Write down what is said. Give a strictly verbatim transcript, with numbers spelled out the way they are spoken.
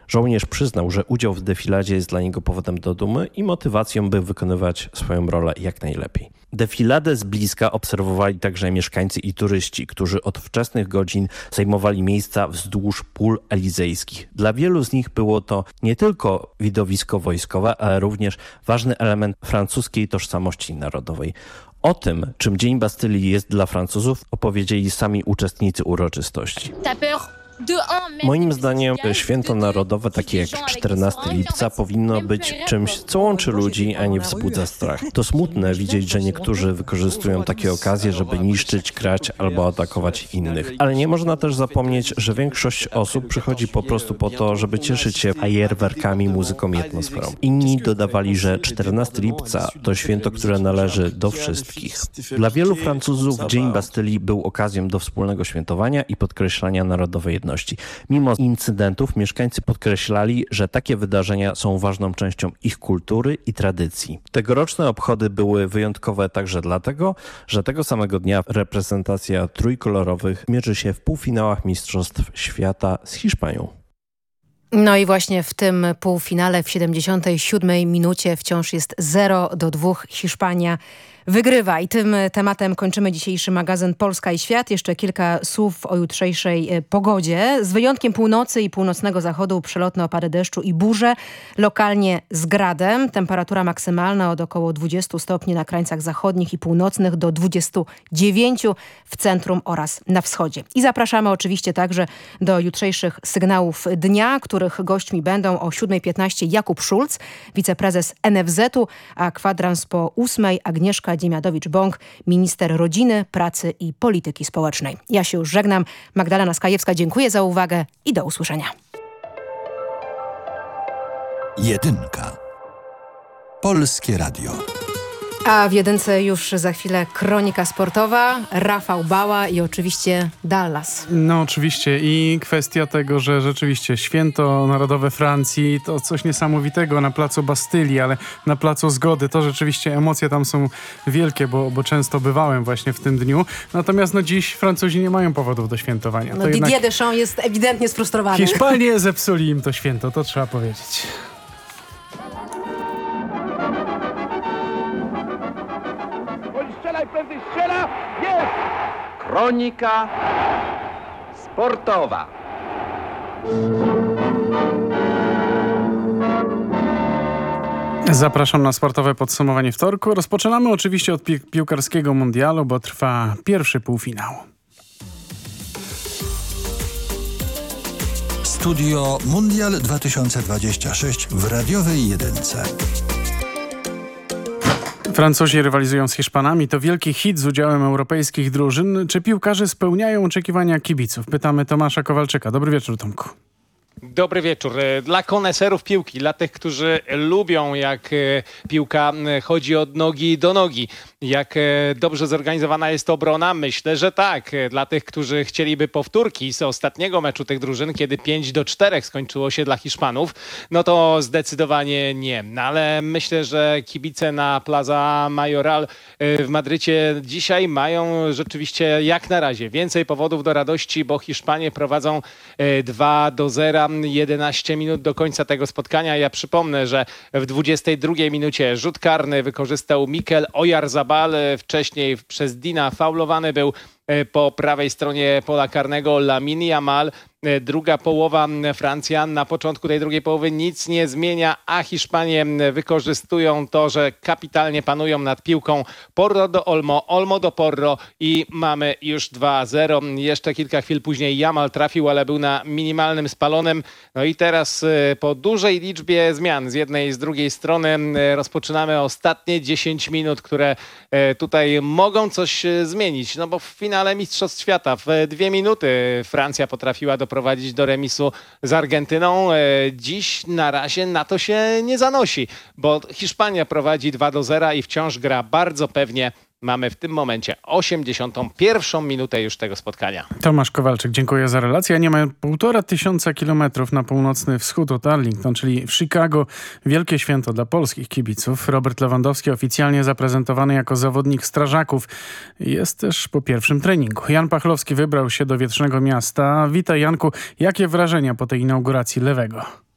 Żołnierz przyznał, że udział w defiladzie jest dla niego powodem do dumy i motywacją, by wykonywać swoją rolę jak najlepiej. Defiladę z bliska obserwowali także mieszkańcy i turyści, którzy od wczesnych godzin zajmowali miejsca wzdłuż pól elizejskich. Dla wielu z nich było to nie tylko widowisko wojskowe, ale również ważny element francuskiej tożsamości narodowej. O tym, czym Dzień Bastylii jest dla Francuzów, opowiedzieli sami uczestnicy uroczystości. Moim zdaniem święto narodowe, takie jak czternastego lipca, powinno być czymś, co łączy ludzi, a nie wzbudza strach. To smutne widzieć, że niektórzy wykorzystują takie okazje, żeby niszczyć, krać albo atakować innych. Ale nie można też zapomnieć, że większość osób przychodzi po prostu po to, żeby cieszyć się fajerwerkami, muzyką i atmosferą. Inni dodawali, że czternastego lipca to święto, które należy do wszystkich. Dla wielu Francuzów Dzień Bastylii był okazją do wspólnego świętowania i podkreślania narodowej jedności. Mimo incydentów mieszkańcy podkreślali, że takie wydarzenia są ważną częścią ich kultury i tradycji. Tegoroczne obchody były wyjątkowe także dlatego, że tego samego dnia reprezentacja trójkolorowych mierzy się w półfinałach Mistrzostw Świata z Hiszpanią. No i właśnie w tym półfinale w siedemdziesiątej siódmej minucie wciąż jest zero do dwóch. Hiszpania wygrywa. I tym tematem kończymy dzisiejszy magazyn Polska i Świat. Jeszcze kilka słów o jutrzejszej pogodzie. Z wyjątkiem północy i północnego zachodu przelotne opady deszczu i burze, lokalnie z gradem. Temperatura maksymalna od około dwudziestu stopni na krańcach zachodnich i północnych do dwudziestu dziewięciu w centrum oraz na wschodzie. I zapraszamy oczywiście także do jutrzejszych sygnałów dnia, których gośćmi będą o siódmej piętnaście Jakub Szulc, wiceprezes N F Z u, a kwadrans po ósmej Agnieszka Dziemiadowicz-Bąk, minister rodziny, pracy i polityki społecznej. Ja się już żegnam. Magdalena Skajewska, dziękuję za uwagę i do usłyszenia. Jedynka. Polskie Radio. A w jedynce już za chwilę kronika sportowa, Rafał Bała i oczywiście Dallas. No oczywiście i kwestia tego, że rzeczywiście święto narodowe Francji to coś niesamowitego na placu Bastylii, ale na placu Zgody to rzeczywiście emocje tam są wielkie, bo, bo często bywałem właśnie w tym dniu. Natomiast no dziś Francuzi nie mają powodów do świętowania. No to Didier jednak Deschamps jest ewidentnie sfrustrowany. Hiszpanie zepsuli im to święto, to trzeba powiedzieć. Prędzej strzela, jest! Kronika sportowa. Zapraszam na sportowe podsumowanie wtorku. Rozpoczynamy oczywiście od pi- piłkarskiego mundialu, bo trwa pierwszy półfinał. Studio Mundial dwa tysiące dwadzieścia sześć w radiowej jedynce. Francuzi rywalizują z Hiszpanami. To wielki hit z udziałem europejskich drużyn. Czy piłkarze spełniają oczekiwania kibiców? Pytamy Tomasza Kowalczyka. Dobry wieczór, Tomku. Dobry wieczór. Dla koneserów piłki, dla tych, którzy lubią, jak piłka chodzi od nogi do nogi, jak dobrze zorganizowana jest obrona, myślę, że tak. Dla tych, którzy chcieliby powtórki z ostatniego meczu tych drużyn, kiedy pięć do czterech skończyło się dla Hiszpanów, no to zdecydowanie nie. No ale myślę, że kibice na Plaza Mayoral w Madrycie dzisiaj mają rzeczywiście jak na razie więcej powodów do radości, bo Hiszpanie prowadzą dwa do zera. jedenaście minut do końca tego spotkania. Ja przypomnę, że w dwudziestej drugiej minucie rzut karny wykorzystał Mikel Oyarzabal. Wcześniej przez Dina faulowany był po prawej stronie pola karnego Lamine Yamal. Druga połowa Francja. Na początku tej drugiej połowy nic nie zmienia, a Hiszpanie wykorzystują to, że kapitalnie panują nad piłką. Porro do Olmo, Olmo do Porro i mamy już dwa zero. Jeszcze kilka chwil później Yamal trafił, ale był na minimalnym spalonym. No i teraz po dużej liczbie zmian z jednej i z drugiej strony rozpoczynamy ostatnie dziesięć minut, które tutaj mogą coś zmienić. No bo w finale Mistrzostw Świata w dwie minuty Francja potrafiła doprowadzić do remisu z Argentyną. Dziś na razie na to się nie zanosi, bo Hiszpania prowadzi dwa do zera i wciąż gra bardzo pewnie. Mamy w tym momencie osiemdziesiątą pierwszą minutę już tego spotkania. Tomasz Kowalczyk, dziękuję za relację. Nie ma półtora tysiąca kilometrów na północny wschód od Arlington, czyli w Chicago. Wielkie święto dla polskich kibiców. Robert Lewandowski oficjalnie zaprezentowany jako zawodnik strażaków. Jest też po pierwszym treningu. Jan Pachlowski wybrał się do Wietrznego Miasta. Witaj, Janku. Jakie wrażenia po tej inauguracji Lewego?